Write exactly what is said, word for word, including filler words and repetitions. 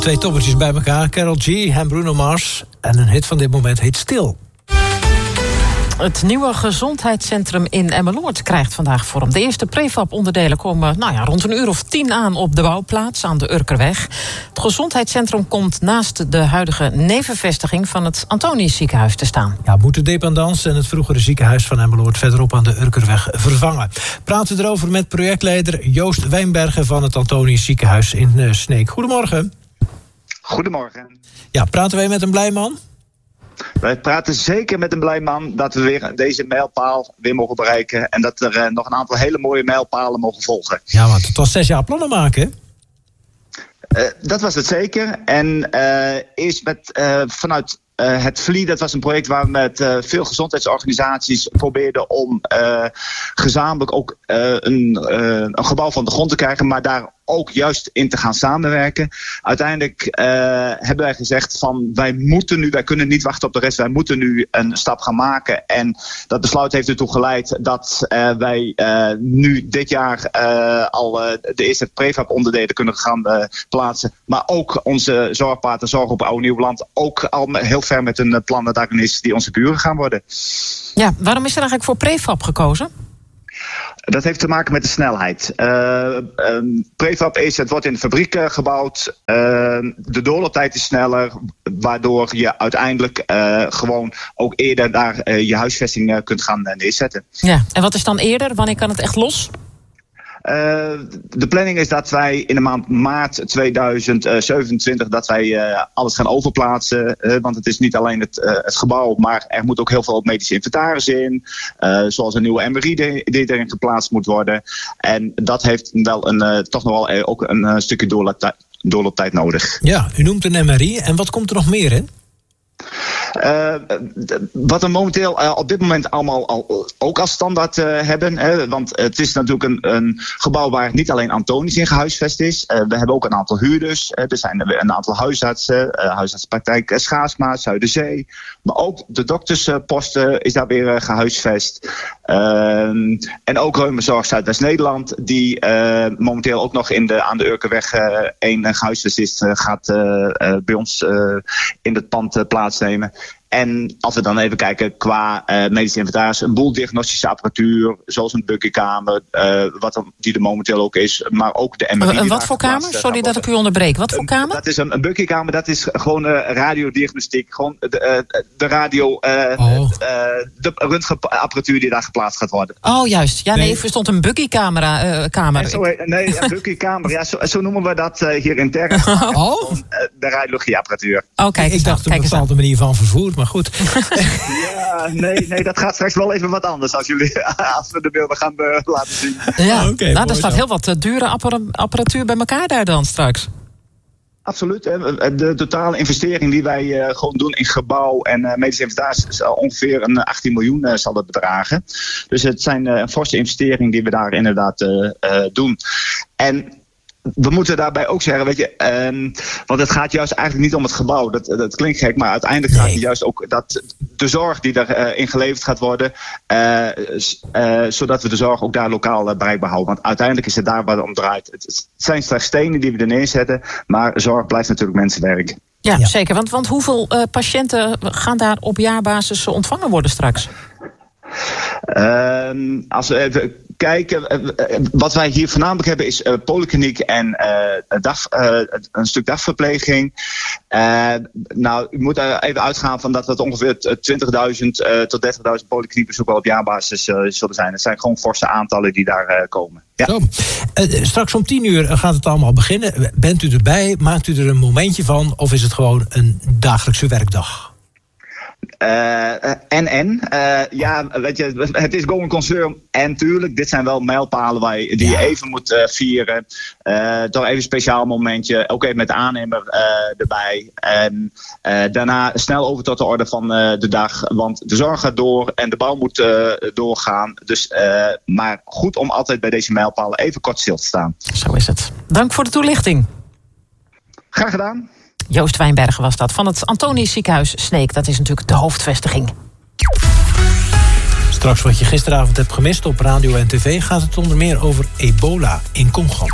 twee toppertjes bij elkaar. Karol G en Bruno Mars. En een hit van dit moment heet Stil. Het nieuwe gezondheidscentrum in Emmeloord krijgt vandaag vorm. De eerste prefab-onderdelen komen nou ja, rond een uur of tien aan op de bouwplaats aan de Urkerweg. Het gezondheidscentrum komt naast de huidige nevenvestiging van het Antonius ziekenhuis te staan. Ja, moet de dependance en het vroegere ziekenhuis van Emmeloord verderop aan de Urkerweg vervangen. Praten we erover met projectleider Joost Wijnbergen van het Antonius ziekenhuis in uh, Sneek. Goedemorgen. Goedemorgen. Ja, praten wij met een blij man? Wij praten zeker met een blij man dat we weer deze mijlpaal weer mogen bereiken. En dat er uh, nog een aantal hele mooie mijlpalen mogen volgen. Ja, want het was zes jaar plannen maken. Uh, dat was het zeker. En uh, eerst met, uh, vanuit uh, het V L I, dat was een project waar we met uh, veel gezondheidsorganisaties probeerden om uh, gezamenlijk ook uh, een, uh, een gebouw van de grond te krijgen, maar daar ook juist in te gaan samenwerken. Uiteindelijk uh, hebben wij gezegd van wij moeten nu, wij kunnen niet wachten op de rest, wij moeten nu een stap gaan maken. En dat besluit heeft ertoe geleid dat uh, wij uh, nu dit jaar uh, al uh, de eerste prefab onderdelen kunnen gaan uh, plaatsen. Maar ook onze zorgpartner Zorg op Oude Nieuwland ook al heel ver met een plan daarin is die onze buren gaan worden. Ja, waarom is er eigenlijk voor prefab gekozen? Dat heeft te maken met de snelheid. Uh, um, prefab is, het wordt in de fabriek uh, gebouwd. Uh, de doorlooptijd is sneller, waardoor je uiteindelijk uh, gewoon ook eerder daar uh, je huisvesting uh, kunt gaan uh, neerzetten. Ja, en wat is dan eerder? Wanneer kan het echt los? Uh, de planning is dat wij in de maand maart tweeduizend zevenentwintig dat wij uh, alles gaan overplaatsen. Uh, want het is niet alleen het, uh, het gebouw, maar er moet ook heel veel medische inventaris in. Uh, zoals een nieuwe M R I die, die erin geplaatst moet worden. En dat heeft wel een, uh, toch nog wel uh, ook een uh, stukje doorlooptijd, doorlooptijd nodig. Ja, u noemt een M R I. En wat komt er nog meer in? Uh, wat we momenteel uh, op dit moment allemaal al, ook als standaard uh, hebben. Hè, want het is natuurlijk een, een gebouw waar niet alleen Antonius in gehuisvest is. Uh, we hebben ook een aantal huurders. Uh, er zijn een aantal huisartsen. Uh, huisartsenpraktijk uh, Schaarsma, Zuiderzee. Maar ook de doktersposten uh, is daar weer uh, gehuisvest. Uh, en ook Reumazorg Zuidwest-Nederland. Die uh, momenteel ook nog in de, aan de Urkerweg één uh, gehuisvest is. Uh, gaat uh, uh, bij ons uh, in het pand uh, plaatsnemen. En als we dan even kijken qua uh, medische inventaris, een boel diagnostische apparatuur, zoals een buggykamer, uh, wat er, die er momenteel ook is, maar ook de M R I. Een wat voor kamer? Sorry dat ik u onderbreek. Wat voor kamer? Dat is een, een buggykamer, dat is gewoon uh, radiodiagnostiek, gewoon de, uh, de radio, uh, oh. uh, de röntgenapparatuur die daar geplaatst gaat worden. Oh, juist. Ja, nee, nee. Er stond een buggykamer. Uh, kamer. Nee, sorry, nee, een buggykamer. Ja, zo, zo noemen we dat uh, hier intern. Oh? De radiologieapparatuur. Oh, kijk ik dacht een bepaalde manier van vervoer, maar goed. Ja, nee, nee, dat gaat straks wel even wat anders als, jullie, als we de beelden gaan uh, laten zien. Ja, oh, okay, nou, er staat heel wat uh, dure appara- apparatuur bij elkaar daar dan straks. Absoluut. Hè. De totale investering die wij uh, gewoon doen in gebouw en uh, medische inventaris is ongeveer een achttien miljoen uh, zal het bedragen. Dus het zijn uh, een forse investering die we daar inderdaad uh, uh, doen. En we moeten daarbij ook zeggen, weet je, um, want het gaat juist eigenlijk niet om het gebouw. Dat, dat klinkt gek, maar uiteindelijk nee. gaat het juist ook dat de zorg die erin uh, geleverd gaat worden, uh, uh, zodat we de zorg ook daar lokaal uh, bereikbaar houden. Want uiteindelijk is het daar waar het om draait. Het zijn slechts stenen die we er neerzetten, maar zorg blijft natuurlijk mensenwerk. Ja, ja. zeker. Want, want hoeveel uh, patiënten gaan daar op jaarbasis ontvangen worden straks? Uh, als we even kijken, uh, wat wij hier voornamelijk hebben is uh, polykliniek en uh, dag, uh, een stuk dagverpleging. Uh, nou, u moet er even uitgaan van dat het ongeveer twintigduizend uh, tot dertigduizend polykliniekbezoeken op jaarbasis uh, zullen zijn. Het zijn gewoon forse aantallen die daar uh, komen. Ja. Zo. Uh, straks om tien uur gaat het allemaal beginnen. Bent u erbij? Maakt u er een momentje van? Of is het gewoon een dagelijkse werkdag? Uh, en en, uh, ja, weet je, het is going concern. En tuurlijk, dit zijn wel mijlpalen waar je, die ja. je even moet uh, vieren. Uh, toch even een speciaal momentje. Ook even met de aannemer uh, erbij. En uh, daarna snel over tot de orde van uh, de dag. Want de zorg gaat door en de bouw moet uh, doorgaan. Dus, uh, maar goed om altijd bij deze mijlpalen even kort stil te staan. Zo is het. Dank voor de toelichting. Graag gedaan. Joost Wijnbergen was dat, van het Antonius ziekenhuis Sneek. Dat is natuurlijk de hoofdvestiging. Straks wat je gisteravond hebt gemist op radio en tv gaat het onder meer over ebola in Congo.